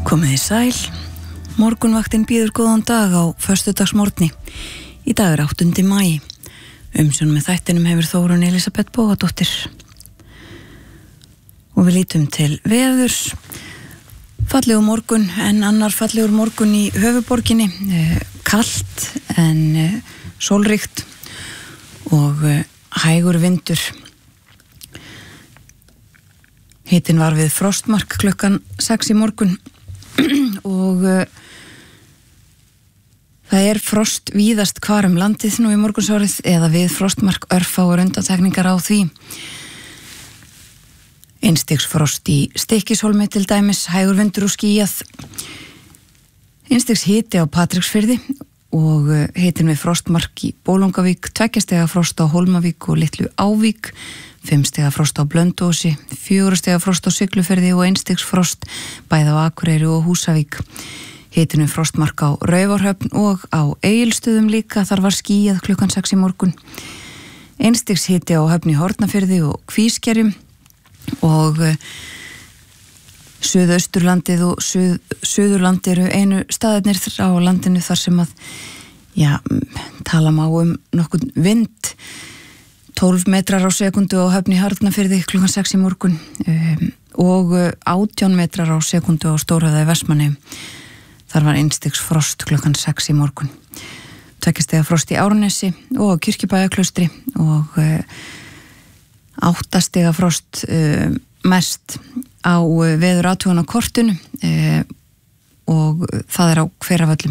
Komið í sæl, morgunvaktin býður góðan dag á föstudagsmorgni. Í dag 8. maí. Umsjón með þættinum hefur Þórunn Elísabet Bógadóttir. Og við lítum til veðurs. Fallegur morgun en annar fallegur morgun í höfuborginni. Kalt en sólríkt og hægur vindur. Hitinn var við frostmark klukkan 6 í morgun og það frost víðast hvar landið nú í morgunsárið eða við frostmark örfáar undantekningar á því. Einstigs frost í Stykkishólmi til dæmis, hægur vindur og skýjað. Einstigs hiti á Patreksfirði og hitinn við frostmark í Bolungarvík, 2 stiga frost á Hólmavík og Litlu Ávík, 5 stiga frost á Blönduósi, 4 stiga frost á Siglufirði og 1 stigs frost bæði á Akureyri og Húsavík. Hitinn við frostmark á Raufarhöfn og á Egilsstöðum líka, þar var skýjað klukkan 6 í morgun. 1 stigs hiti á Höfn í Hornafirði og Kvískerjum og Suðausturlandið og Suðurland eru einu staðirnir á landinu þar sem að tala má nokkurn vind. 12 metrar á sekundu á Höfn í Hornafirði klukkan 6 í morgun og 18 metrar á sekundu á Stórhöfða í Vestmannaeyjum. Þar var 1 stigs frost klukkan 6 í morgun. 2 stiga frost í Árnesi og á Kirkjubæjarklaustri og 8 stiga frost mest á veður athugun á kortinu og það á Hveravöllum.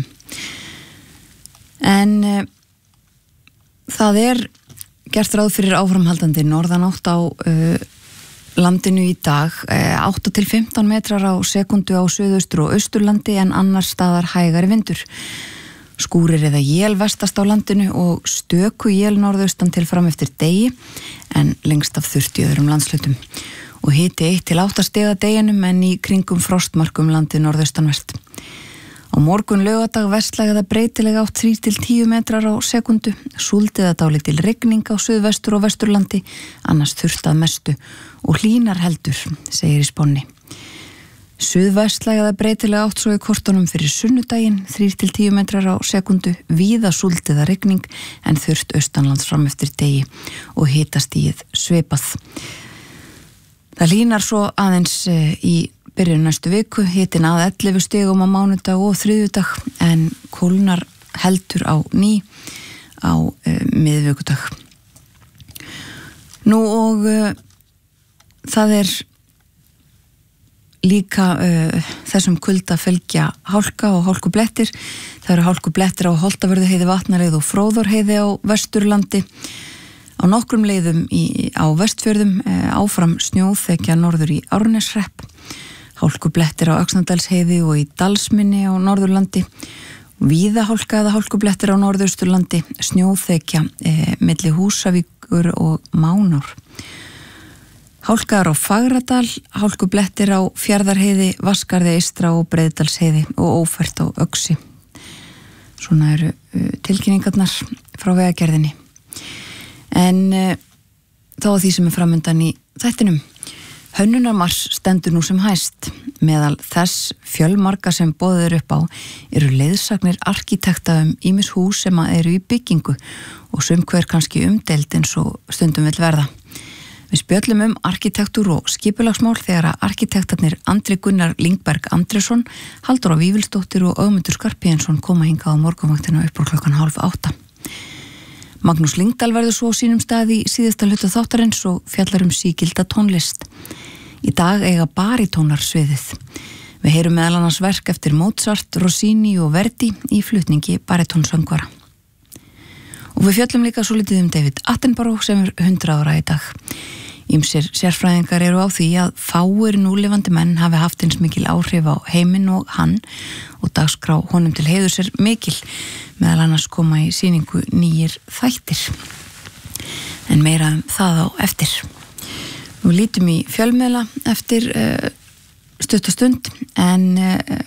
En það gert ráð fyrir áframhaldandi norðanátt á landinu í dag, 8 til 15 metrar á sekundu á Suðaustur og Austurlandi en annars staðar hægari vindur. Skúrir eða él vestast á landinu og stöku él norðaustan til fram eftir degi en lengst af þurrt í öðrum landshlutum. Og hiti 1 til 8 stiga deginum en í kringum frostmarkum landið norðaustanvert. Á morgun laugardag vestlæg eða breytilega átt 3 til 10 metrar á sekundu, súld eða dálítil rigning á Suðvestur og Vesturlandi, annars þurrt að mestu og hlýnar heldur, segir í spánni. Suðvestlæg eða breytilega átt svo í kortunum fyrir sunnudaginn, 3 til 10 metrar á sekundu, víða súld eða rigning en þurrt austanlands fram eftir degi og hitastigið svipað. Það hlýnar svo aðeins í byrjun næstu viku, hitinn að 11 stigum á mánudag og þriðjudag en kólnar heldur á ný á miðvikudag. Nú og það líka þessum kulda fylgja hálka og hálkublettir. Það eru hálkublettir á Holtavörðuheiði, Vatnaleið og Fróðárheiði á Vesturlandi. Á nokkrum leiðum á Vestfjörðum áfram snjóþekja norður í Árneshrepp. Hálkublettir á Öxnadalsheiði og í Dalsmynni á Norðurlandi. Víða hálka eða hálkublettir á Norðausturlandi, snjóþekja milli Húsavíkur og Mánár. Hálkaðar á Fagradal, hálkublettir á Fjarðarheiði, Vaskarði eystra og Breiðdalsheiði og ófært á Öxi. Svona eru tilkynningarnar frá Vegagerðinni. En þá því sem framundan í þættinum. Hönnunarmars stendur nú sem hæst. Meðal þess fjölmarga sem boðið upp á eru leiðsagnir arkitekta ýmis hús sem eru í byggingu og sum hver kannski umdeild eins og stundum vill verða. Við spjöllum arkitektúr og skipulagsmál þegar að arkitektarnir Andri Gunnar Lingberg Andresson, Halldóra Vífilsdóttir og Ögmundur Skarphéðinsson koma hingað á morgunvaktina upp úr klukkan 7:30. Magnús Lyngdal verður svo á sínum stað í síðasta hluta þáttarins og fjallar sígilda tónlist. Í dag eiga baritónar sviðið. Við heyrum meðal annars verk eftir Mozart, Rossini og Verdi í flutningi baritónsöngvara. Og við fjöllum líka svo litið David Attenborough sem 100 ára í dag. Ýmsir sérfræðingar eru á því að fáir núlifandi menn hafi haft eins mikil áhrif á heiminn og hann og dagskrá honum til heiðurs mikil, meðal annars koma í sýningu nýjir þættir. En meira það á eftir. Nú lítum í fjölmiðla eftir stuttastund en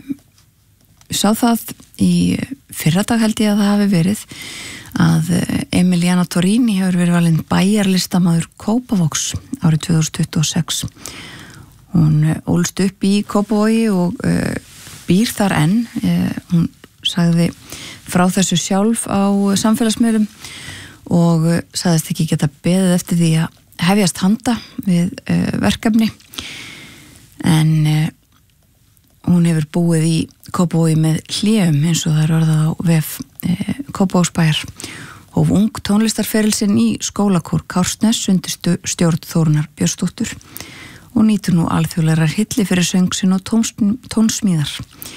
sá það í fyrradag held ég að það hafi verið að Emiliana Torini hefur verið valinn bæjarlistamaður Kópavogs árið 2026. Hún ólst upp í Kópavogi og býr þar enn. Hún sagði frá þessu sjálf á samfélagsmiðlum og sagðist ekki geta beðið eftir því að hefjast handa við verkefni, en hún hefur búið í Kópavogi með hléum eins og það er orðað á vef Kópavogsbæjar. Hóf ung tónlistarferilsinn í skólakór Kársnes undir stjórn Þórunnar Björnsdóttur og nýtur nú alþjóðlegrar hylli fyrir söng sinn og tónsmíðar.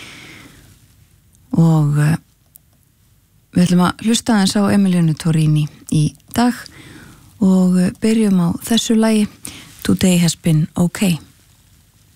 Og við ætlum að hlusta aðeins á Emilianu Torrini í dag og byrjum á þessu lagi Today Has Been Okay.